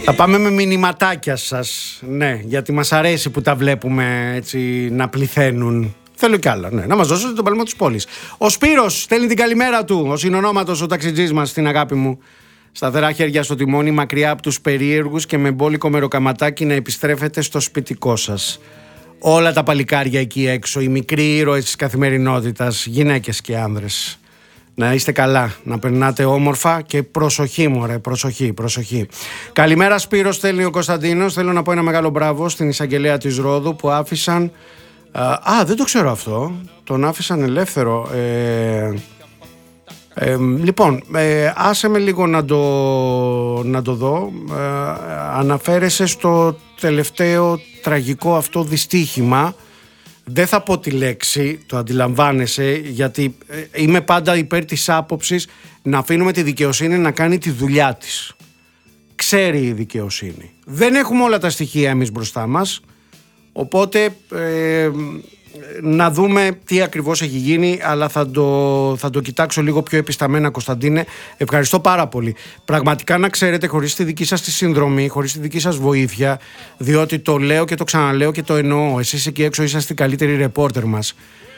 Θα πάμε με μηνυματάκια σας. Ναι, γιατί μας αρέσει που τα βλέπουμε έτσι να πληθαίνουν. Θέλω κι άλλα, ναι, να μας δώσετε τον παλμό της πόλης. Ο Σπύρος στέλνει την καλημέρα του. Ο συνονόματος, ο ταξιτζής μας, την αγάπη μου. Σταθερά χέρια στο τιμόνι, μακριά από τους περίεργους και με μπόλικο μεροκαματάκι να επιστρέφετε στο σπιτικό σας. Όλα τα παλικάρια εκεί έξω, οι μικροί ήρωες της καθημερινότητας, γυναίκες και άνδρες. Να είστε καλά, να περνάτε όμορφα και προσοχή μωρέ, προσοχή. Καλημέρα Σπύρος, στέλνει ο Κωνσταντίνος. Θέλω να πω ένα μεγάλο μπράβο στην εισαγγελέα της Ρόδου που άφησαν... δεν το ξέρω αυτό, τον άφησαν ελεύθερο. Λοιπόν, άσε με λίγο να το δω. Αναφέρεσαι στο τελευταίο τραγικό αυτό δυστύχημα. Δεν θα πω τη λέξη, το αντιλαμβάνεσαι, γιατί είμαι πάντα υπέρ της άποψης να αφήνουμε τη δικαιοσύνη να κάνει τη δουλειά της. Ξέρει η δικαιοσύνη. Δεν έχουμε όλα τα στοιχεία εμείς μπροστά μας, οπότε να δούμε τι ακριβώς έχει γίνει, αλλά θα το κοιτάξω λίγο πιο επισταμένα, Κωνσταντίνε. Ευχαριστώ πάρα πολύ. Πραγματικά να ξέρετε, χωρίς τη δική σας τη συνδρομή, χωρίς τη δική σας βοήθεια, διότι το λέω και το ξαναλέω και το εννοώ, εσείς εκεί έξω είσαστε οι καλύτεροι ρεπόρτερ μας,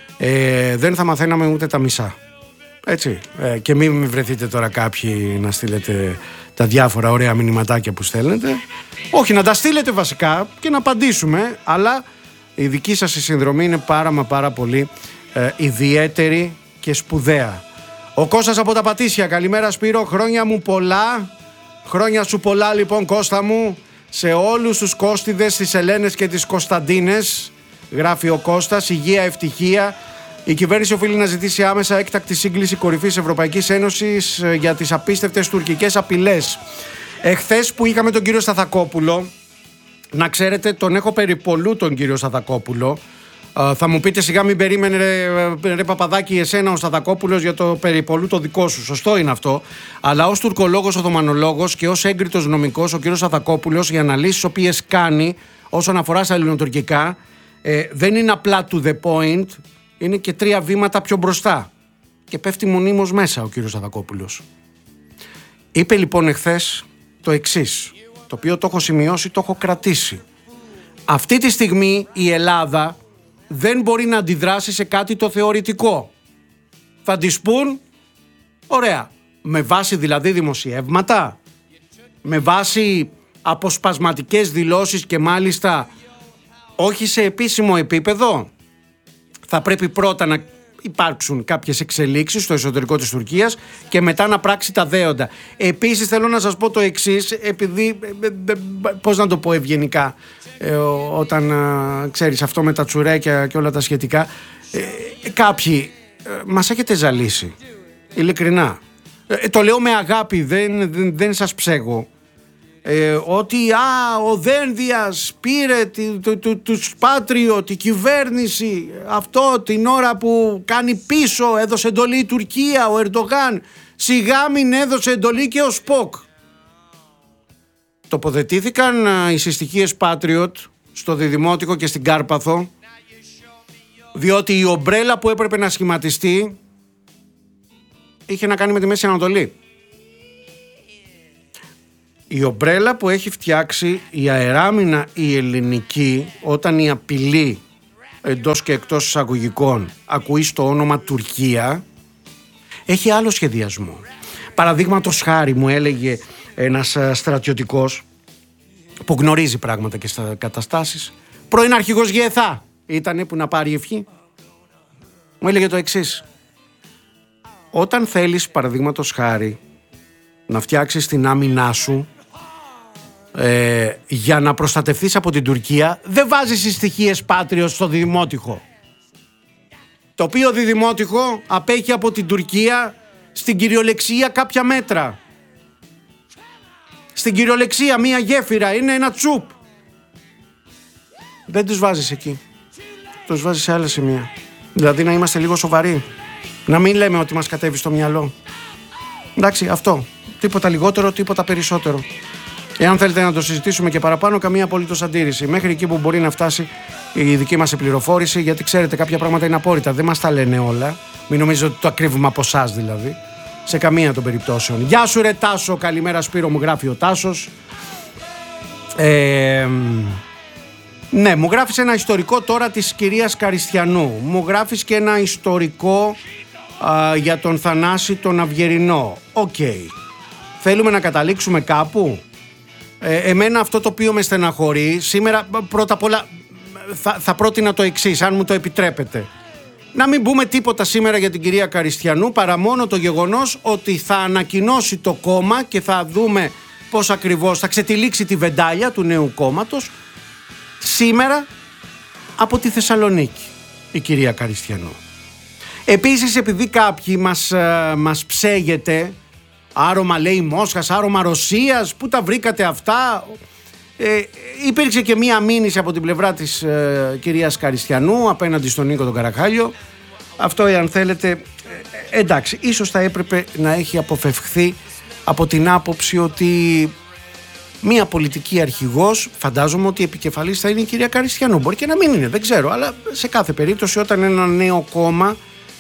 δεν θα μαθαίναμε ούτε τα μισά. Έτσι, και μην βρεθείτε τώρα κάποιοι να στείλετε τα διάφορα ωραία μηνυματάκια που στέλνετε. Όχι, να τα στείλετε βασικά και να απαντήσουμε, αλλά η δική σας η συνδρομή είναι πάρα πολύ ιδιαίτερη και σπουδαία. Ο Κώστας από τα Πατήσια, καλημέρα Σπύρο, χρόνια μου πολλά. Χρόνια σου πολλά λοιπόν Κώστα μου, σε όλους τους Κώστιδες, τις Ελένες και τις Κωνσταντίνες, γράφει ο Κώστας, υγεία, ευτυχία. Η κυβέρνηση οφείλει να ζητήσει άμεσα έκτακτη σύγκληση κορυφής Ευρωπαϊκής Ένωσης για τις απίστευτες τουρκικές απειλές. Εχθές που είχαμε τον κύριο Σταθακόπουλο, να ξέρετε, τον έχω περιπολού τον κύριο Σταθακόπουλο. Θα μου πείτε σιγά μην περίμενε ρε Παπαδάκη εσένα ο Σταθακόπουλος για το περιπολού το δικό σου. Σωστό είναι αυτό. Αλλά ως τουρκολόγος, οθωμανολόγος και ως έγκριτος νομικός ο κύριος Σταθακόπουλος, οι αναλύσεις οποίες κάνει όσον αφορά στα ελληνοτουρκικά δεν είναι απλά to the point, είναι και 3 βήματα πιο μπροστά. Και πέφτει μονίμως μέσα ο κύριος Σταθακόπουλος. Είπε λοιπόν εχθές το εξής, το οποίο το έχω σημειώσει, το έχω κρατήσει. Αυτή τη στιγμή η Ελλάδα δεν μπορεί να αντιδράσει σε κάτι το θεωρητικό. Θα της πούν, ωραία, με βάση δηλαδή δημοσιεύματα, με βάση αποσπασματικές δηλώσεις και μάλιστα όχι σε επίσημο επίπεδο. Θα πρέπει πρώτα να υπάρξουν κάποιες εξελίξεις στο εσωτερικό της Τουρκίας και μετά να πράξει τα δέοντα. Επίσης θέλω να σας πω το εξής, επειδή, πώς να το πω ευγενικά, όταν ξέρεις αυτό με τα τσουρέκια και όλα τα σχετικά, κάποιοι μας έχετε ζαλίσει, ειλικρινά. Το λέω με αγάπη, δεν σας ψέγω. Ότι ο Δένδιας πήρε τους Πάτριο, τη κυβέρνηση, αυτό την ώρα που κάνει πίσω, έδωσε εντολή η Τουρκία, ο Ερντογάν, σιγά μην έδωσε εντολή και ο Σποκ. Τοποθετήθηκαν οι συστοιχίες Patriot στο Διδημότυχο και στην Κάρπαθο, διότι η ομπρέλα που έπρεπε να σχηματιστεί είχε να κάνει με τη Μέση Ανατολή. Η ομπρέλα που έχει φτιάξει η αεράμινα η ελληνική, όταν η απειλή εντός και εκτός εισαγωγικών ακούει στο όνομα Τουρκία, έχει άλλο σχεδιασμό. Παραδείγματος χάρη, μου έλεγε ένας στρατιωτικός που γνωρίζει πράγματα και στα καταστάσεις, πρώην αρχηγός ΓΕΘΑ ήτανε, που να πάρει ευχή, μου έλεγε το εξής: όταν θέλεις παραδείγματος χάρη να φτιάξεις την άμυνά σου για να προστατευτείς από την Τουρκία, δεν βάζεις συστοιχίες Patriot στο Διδημότυχο, το οποίο Διδημότυχο απέχει από την Τουρκία στην κυριολεξία κάποια μέτρα. Στην κυριολεξία μία γέφυρα είναι ένα τσουπ. Δεν τους βάζεις εκεί, τους βάζεις σε άλλα σημεία. Δηλαδή να είμαστε λίγο σοβαροί, να μην λέμε ότι μας κατέβει στο μυαλό. Εντάξει, αυτό, τίποτα λιγότερο, τίποτα περισσότερο. Εάν θέλετε να το συζητήσουμε και παραπάνω, καμία απολύτως αντίρρηση. Μέχρι εκεί που μπορεί να φτάσει η δική μας πληροφόρηση, γιατί ξέρετε, κάποια πράγματα είναι απόρριτα. Δεν μας τα λένε όλα. Μην νομίζετε ότι το ακρίβουμε από εσάς δηλαδή. Σε καμία των περιπτώσεων. Γεια σου ρε Τάσο, καλημέρα Σπύρο, μου γράφει ο Τάσος. Ναι, μου γράφεις ένα ιστορικό τώρα της κυρίας Καριστιανού. Μου γράφεις και ένα ιστορικό για τον Θανάση τον Αυγερινό. Οκ. Θέλουμε να καταλήξουμε κάπου. Εμένα αυτό το οποίο με στεναχωρεί σήμερα, πρώτα απ' όλα θα πρότεινα το εξής, αν μου το επιτρέπετε. Να μην πούμε τίποτα σήμερα για την κυρία Καριστιανού, παρά μόνο το γεγονός ότι θα ανακοινώσει το κόμμα και θα δούμε πώς ακριβώς θα ξετυλίξει τη βεντάλια του νέου κόμματος σήμερα από τη Θεσσαλονίκη η κυρία Καριστιανού. Επίσης, επειδή κάποιοι μας ψέγεται, άρωμα λέει Μόσχας, άρωμα Ρωσίας, πού τα βρήκατε αυτά, υπήρξε και μία μήνυση από την πλευρά της κυρίας Καριστιανού απέναντι στον Νίκο τον Καραχάλιο. Αυτό, εάν θέλετε, εντάξει, ίσως θα έπρεπε να έχει αποφευχθεί από την άποψη ότι μία πολιτική αρχηγός, φαντάζομαι ότι επικεφαλής θα είναι η κυρία Καριστιανού. Μπορεί και να μην είναι, δεν ξέρω, αλλά σε κάθε περίπτωση όταν ένα νέο κόμμα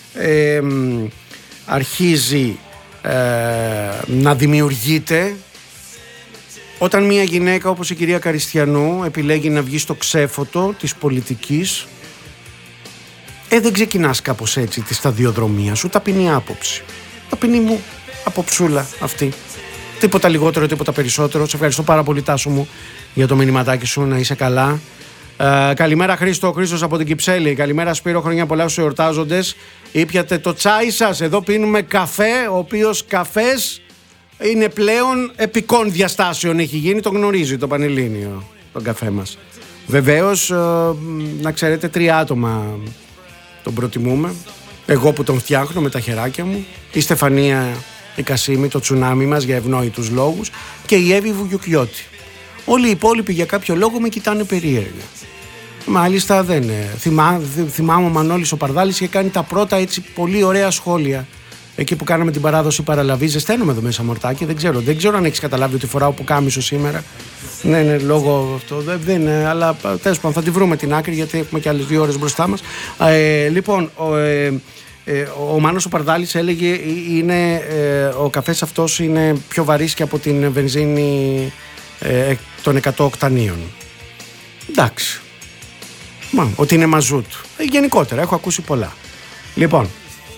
αρχίζει να δημιουργείται, όταν μία γυναίκα όπως η κυρία Καριστιανού επιλέγει να βγει στο ξέφωτο της πολιτικής, δεν ξεκινάς κάπως έτσι τη σταδιοδρομία σου, ταπεινή άποψη. Ταπεινή μου αποψούλα αυτή. Τίποτα λιγότερο, τίποτα περισσότερο. Σε ευχαριστώ πάρα πολύ, Τάσο μου, για το μηνυματάκι σου. Να είσαι καλά. Καλημέρα, Χρήστο. Ο Χρήστος από την Κυψέλη. Καλημέρα, Σπύρο. Χρόνια πολλά στους εορτάζοντες. Ήπιατε το τσάι σας. Εδώ πίνουμε καφέ, ο οποίος καφές είναι πλέον επικών διαστάσεων. Έχει γίνει, το γνωρίζει το Πανελλήνιο, τον καφέ μας. Βεβαίως, να ξέρετε, 3 άτομα τον προτιμούμε. Εγώ που τον φτιάχνω με τα χεράκια μου. Η Στεφανία η Κασίμη, το τσουνάμι μας για ευνόητους λόγους, και η Εύη Βουγιουκλιώτη. Όλοι οι υπόλοιποι για κάποιο λόγο με κοιτάνε περίεργα. Μάλιστα δεν. Θυμάμαι ο Μανώλης ο Παρδάλης είχε κάνει τα πρώτα έτσι πολύ ωραία σχόλια. Εκεί που κάναμε την παράδοση παραλαβή, ζεσταίνομαι εδώ μέσα, Μορτάκη. Δεν ξέρω αν έχεις καταλάβει ότι φοράω πουκάμισο σήμερα. Ναι, λόγω αυτό. Δεν, αλλά τέλος πάντων θα τη βρούμε την άκρη, γιατί έχουμε και άλλες 2 ώρες μπροστά μας. Λοιπόν, ο Μάνος ο Παρδάλης έλεγε ο καφές αυτός είναι πιο βαρύς και από την βενζίνη των 100 οκτανίων. Εντάξει. Ότι είναι μαζούτ. Γενικότερα έχω ακούσει πολλά. Λοιπόν,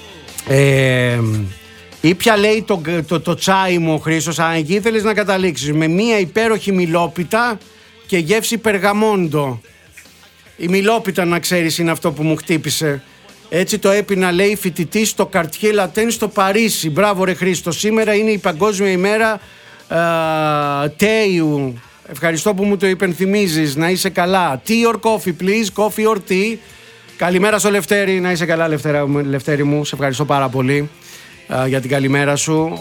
ήπια λέει το τσάι μου ο Χρήστος, αν εκεί ήθελες να καταλήξεις, με μία υπέροχη μιλόπιτα και γεύση περγαμόντο. Η μιλόπιτα, να ξέρεις, είναι αυτό που μου χτύπησε. Έτσι το έπινα, λέει, φοιτητής στο Quartier Latin στο Παρίσι. Μπράβο ρε Χρήστο, σήμερα είναι η Παγκόσμια ημέρα τέιου. Ευχαριστώ που μου το υπενθυμίζεις, να είσαι καλά. Tea or coffee please, coffee or tea. Καλημέρα στο Λευτέρη, να είσαι καλά Λευτέρη μου, σε ευχαριστώ πάρα πολύ για την καλημέρα σου.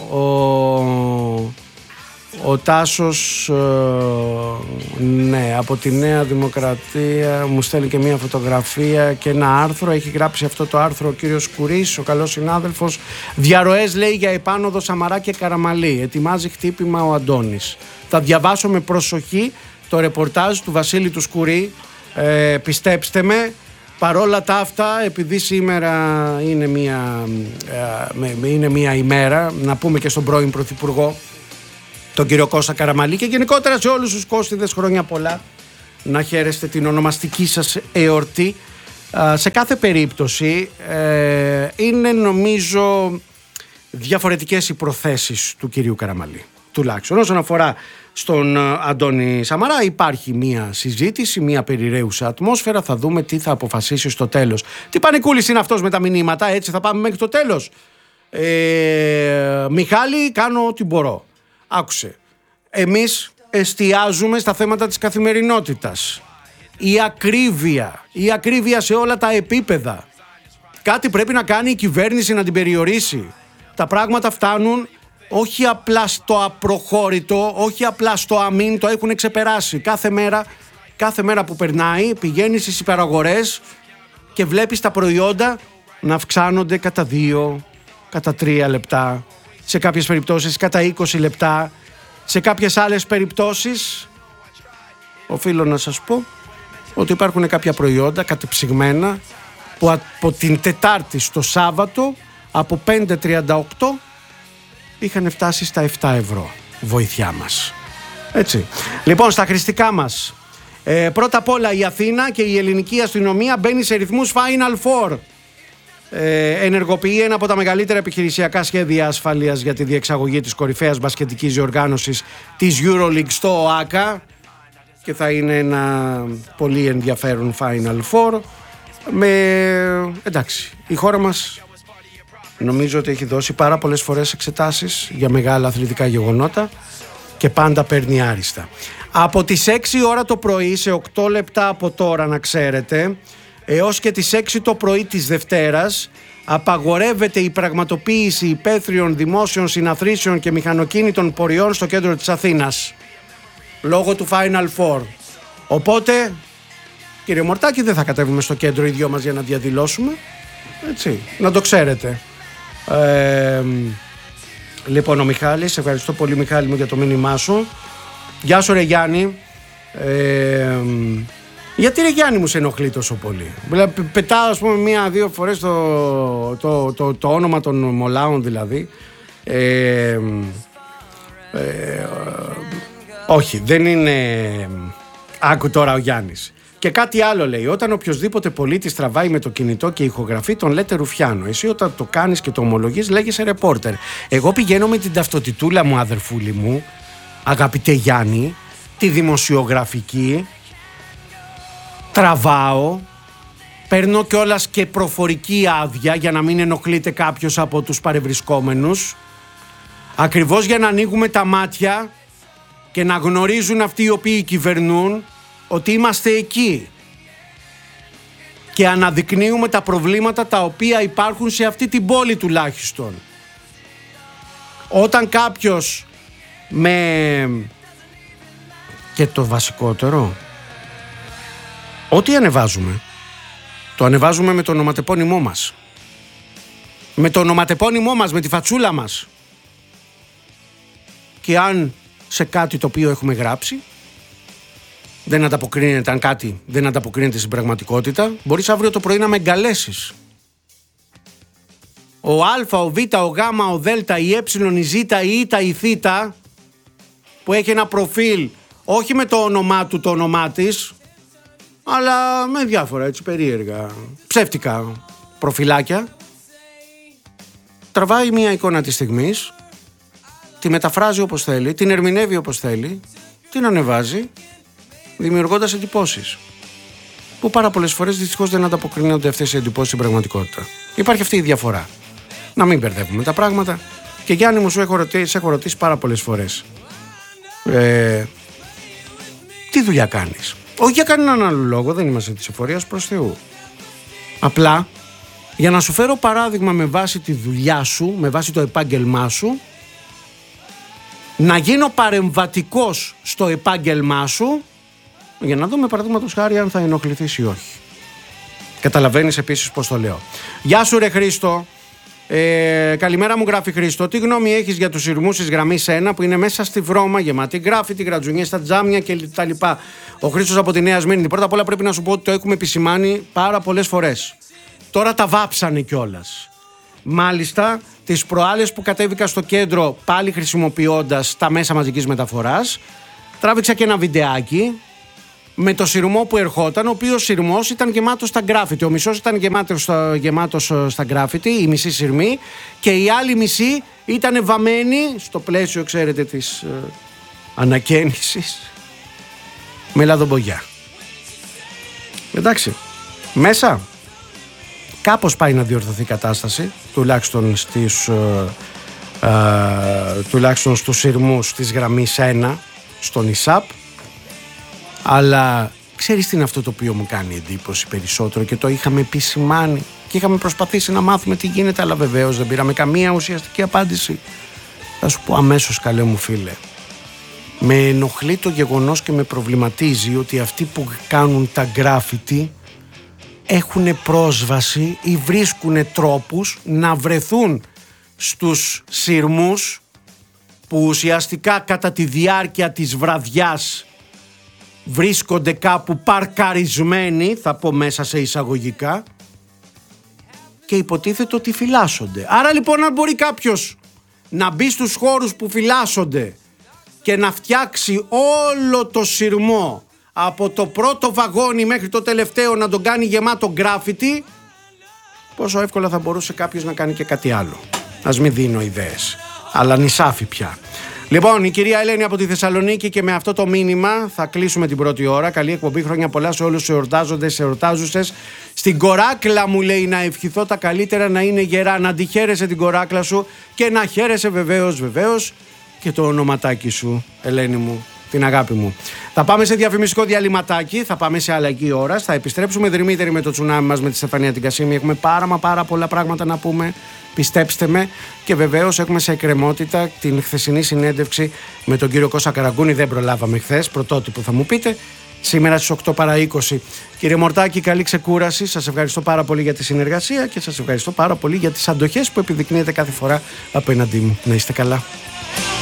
Ο Τάσος, ναι, από τη Νέα Δημοκρατία μου στέλνει και μια φωτογραφία και ένα άρθρο. Έχει γράψει αυτό το άρθρο ο κύριος Κουρής, ο καλός συνάδελφος. Διαρροές, λέει, για επάνωδο Σαμαρά και Καραμαλή. Ετοιμάζει χτύπημα ο Αντώνης. Θα διαβάσω με προσοχή το ρεπορτάζ του Βασίλη του Σκουρή. Πιστέψτε με. Παρόλα τα αυτά, επειδή σήμερα είναι μια ημέρα, να πούμε και στον πρώην Πρωθυπουργό, τον κύριο Κώστα Καραμαλή, και γενικότερα σε όλους τους Κώστιδες, χρόνια πολλά, να χαίρεστε την ονομαστική σας εορτή. Σε κάθε περίπτωση είναι, νομίζω, διαφορετικές οι προθέσεις του κυρίου Καραμαλή. Τουλάχιστον όσον αφορά στον Αντώνη Σαμαρά, υπάρχει μια συζήτηση, μια περιραίουσα ατμόσφαιρα. Θα δούμε τι θα αποφασίσει στο τέλος. Τι πανικούλης είναι αυτός με τα μηνύματα, έτσι θα πάμε μέχρι το τέλος. Μιχάλη, κάνω ό,τι μπορώ. Άκουσε, εμείς εστιάζουμε στα θέματα της καθημερινότητας. Η ακρίβεια σε όλα τα επίπεδα. Κάτι πρέπει να κάνει η κυβέρνηση να την περιορίσει. Τα πράγματα φτάνουν όχι απλά στο απροχώρητο, όχι απλά στο αμήν, το έχουν ξεπεράσει. Κάθε μέρα που περνάει πηγαίνεις στις υπεραγορές και βλέπεις τα προϊόντα να αυξάνονται κατά 2, κατά 3 λεπτά, σε κάποιες περιπτώσεις κατά 20 λεπτά, σε κάποιες άλλες περιπτώσεις οφείλω να σας πω ότι υπάρχουν κάποια προϊόντα κατεψυγμένα που από την Τετάρτη στο Σάββατο από 5,38 είχαν φτάσει στα 7 ευρώ. Βοήθειά μας. Έτσι. Λοιπόν, στα χρηστικά μας. Πρώτα απ' όλα η Αθήνα και η ελληνική αστυνομία μπαίνει σε ρυθμούς Final Four. Ενεργοποιεί ένα από τα μεγαλύτερα επιχειρησιακά σχέδια ασφαλείας για τη διεξαγωγή της κορυφαίας μπασκετικής διοργάνωσης της EuroLeague στο ΟΑΚΑ και θα είναι ένα πολύ ενδιαφέρον Final Four. Εντάξει, η χώρα μας νομίζω ότι έχει δώσει πάρα πολλές φορές εξετάσεις για μεγάλα αθλητικά γεγονότα και πάντα παίρνει άριστα. Από τις 6 ώρα το πρωί, σε 8 λεπτά από τώρα να ξέρετε, έως και τις 6 το πρωί της Δευτέρας, απαγορεύεται η πραγματοποίηση υπαίθριων δημόσιων συναθρήσεων και μηχανοκίνητων πορειών στο κέντρο της Αθήνας, λόγω του Final Four. Οπότε, κύριε Μορτάκη, δεν θα κατέβουμε στο κέντρο οι δυο μας για να διαδηλώσουμε, έτσι, να το ξέρετε. Λοιπόν, ο Μιχάλης, ευχαριστώ πολύ Μιχάλη μου για το μήνυμά σου. Γεια σου ρε Γιάννη. Γιατί ρε Γιάννη μου σε ενοχλεί τόσο πολύ? Πετάω ας πούμε 1-2 φορές το όνομα των μολάων δηλαδή. Όχι, δεν είναι. Άκου τώρα ο Γιάννης. Και κάτι άλλο λέει: όταν οποιοδήποτε πολίτης τραβάει με το κινητό και ηχογραφεί, τον λέτε ρουφιάνο. Εσύ όταν το κάνεις και το ομολογείς, λέγεσαι ρεπόρτερ. Εγώ πηγαίνω με την ταυτοτητούλα μου, αδερφούλη μου, αγαπητέ Γιάννη, τη δημοσιογραφική, τραβάω, παίρνω κιόλας και προφορική άδεια για να μην ενοχλείται κάποιος από τους παρευρισκόμενους, ακριβώς για να ανοίγουμε τα μάτια και να γνωρίζουν αυτοί οι οποίοι κυβερνούν ότι είμαστε εκεί και αναδεικνύουμε τα προβλήματα τα οποία υπάρχουν σε αυτή την πόλη τουλάχιστον. Όταν κάποιος και το βασικότερο, ό,τι ανεβάζουμε, το ανεβάζουμε με το ονοματεπώνυμό μας. Με το ονοματεπώνυμό μας, με τη φατσούλα μας. Και αν σε κάτι το οποίο έχουμε γράψει δεν ανταποκρίνεται, αν κάτι δεν ανταποκρίνεται στην πραγματικότητα, μπορείς αύριο το πρωί να με εγκαλέσεις. Ο Α, ο Β, ο Γ, ο Δ, η Ε, η Ζ, η Ι, η Θ, που έχει ένα προφίλ όχι με το όνομά του, το όνομά της, αλλά με διάφορα έτσι περίεργα, ψεύτικα προφιλάκια, τραβάει μια εικόνα της στιγμής, τη μεταφράζει όπως θέλει, την ερμηνεύει όπως θέλει, την ανεβάζει, δημιουργώντας εντυπώσεις που πάρα πολλές φορές δυστυχώς δεν ανταποκρίνονται αυτές οι εντυπώσεις στην πραγματικότητα. Υπάρχει αυτή η διαφορά. Να μην μπερδεύουμε τα πράγματα. Και Γιάννη μου, σε έχω ρωτήσει πάρα πολλές φορές, τι δουλειά κάνεις? Όχι για κανέναν άλλο λόγο, δεν είμαστε της εφορίας προς Θεού. Απλά για να σου φέρω παράδειγμα με βάση τη δουλειά σου, με βάση το επάγγελμά σου, να γίνω παρεμβατικός στο επάγγελμά σου, για να δούμε παραδείγματος χάρη αν θα ενοχληθείς ή όχι. Καταλαβαίνεις επίσης πώς το λέω. Γεια σου ρε Χρήστο. Καλημέρα μου, γράφει Χρήστο. Τι γνώμη έχεις για τους σειρμούς της γραμμής 1 που είναι μέσα στη βρώμα, γεμάτη γκράφιτι, γρατζουνιές στα τζάμια κτλ. Ο Χρήστος από τη Νέα Σμύρνη. Πρώτα απ' όλα πρέπει να σου πω ότι το έχουμε επισημάνει πάρα πολλές φορές. Τώρα τα βάψανε κιόλας. Μάλιστα, τις προάλλες που κατέβηκα στο κέντρο, πάλι χρησιμοποιώντας τα μέσα μαζικής μεταφοράς, τράβηξα και ένα βιντεάκι με το σειρμό που ερχόταν, ο οποίος σειρμός ήταν γεμάτος στα γκράφιτι. Ο μισός ήταν γεμάτος στα γκράφιτι, η μισή σειρμή, και η άλλη μισή ήταν βαμμένη στο πλαίσιο, ξέρετε, της ανακαίνησης, με λαδομπογιά. Εντάξει, μέσα κάπως πάει να διορθωθεί η κατάσταση, τουλάχιστον στους σειρμούς της γραμμής 1 στον ΙΣΑΠ. Αλλά ξέρεις τι είναι αυτό το οποίο μου κάνει εντύπωση περισσότερο και το είχαμε επισημάνει και είχαμε προσπαθήσει να μάθουμε τι γίνεται, αλλά βεβαίως δεν πήραμε καμία ουσιαστική απάντηση. Θα σου πω αμέσως, καλέ μου φίλε, με ενοχλεί το γεγονός και με προβληματίζει ότι αυτοί που κάνουν τα γκράφιτι έχουν πρόσβαση ή βρίσκουν τρόπους να βρεθούν στους σειρμούς που ουσιαστικά κατά τη διάρκεια της βραδιάς βρίσκονται κάπου παρκαρισμένοι, θα πω μέσα σε εισαγωγικά, και υποτίθεται ότι φυλάσσονται. Άρα λοιπόν, αν μπορεί κάποιος να μπει στους χώρους που φυλάσσονται και να φτιάξει όλο το σειρμό από το πρώτο βαγόνι μέχρι το τελευταίο, να τον κάνει γεμάτο γκράφιτι, πόσο εύκολα θα μπορούσε κάποιος να κάνει και κάτι άλλο. Ας μην δίνω ιδέες, αλλά νησάφι πια. Λοιπόν, η κυρία Ελένη από τη Θεσσαλονίκη, και με αυτό το μήνυμα θα κλείσουμε την πρώτη ώρα. Καλή εκπομπή, χρόνια πολλά σε όλους τους εορτάζοντες, εορτάζουσες. Στην κοράκλα μου, λέει, να ευχηθώ τα καλύτερα, να είναι γερά, να τη χαίρεσαι την κοράκλα σου και να χαίρεσαι βεβαίως και το ονοματάκι σου, Ελένη μου, την αγάπη μου. Θα πάμε σε διαφημιστικό διαλυματάκι, θα πάμε σε αλλαγή ώρας, θα επιστρέψουμε δρυμύτεροι με το τσουνάμι μας, με τη Στεφανία την Κασίμη. Έχουμε πάρα πολλά πράγματα να πούμε, πιστέψτε με, και βεβαίως έχουμε σε εκκρεμότητα την χθεσινή συνέντευξη με τον κύριο Κώστα Καραγκούνη. Δεν προλάβαμε χθες, πρωτότυπο θα μου πείτε. Σήμερα στις 8 παρά 20. Κύριε Μορτάκη, καλή ξεκούραση. Σας ευχαριστώ πάρα πολύ για τη συνεργασία και σας ευχαριστώ πάρα πολύ για τις αντοχές που επιδεικνύετε κάθε φορά απέναντί μου. Να είστε καλά.